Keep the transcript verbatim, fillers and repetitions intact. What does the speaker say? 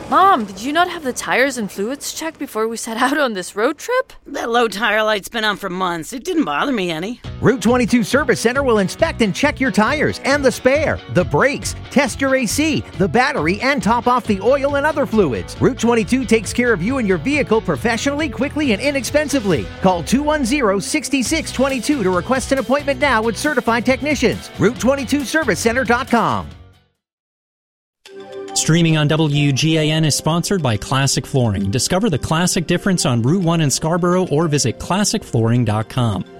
Mom, did you not have the tires and fluids checked before we set out on this road trip? That low tire light's been on for months. It didn't bother me any. Route twenty-two Service Center will inspect and check your tires and the spare, the brakes, test your A C, the battery, and top off the oil and other fluids. Route twenty-two takes care of you and your vehicle professionally, quickly, and inexpensively. Call two one zero, six six two two to request an appointment now with certified technicians. Route twenty-two service center dot com. Streaming on W G A N is sponsored by Classic Flooring. Discover the classic difference on Route one in Scarborough or visit classic flooring dot com.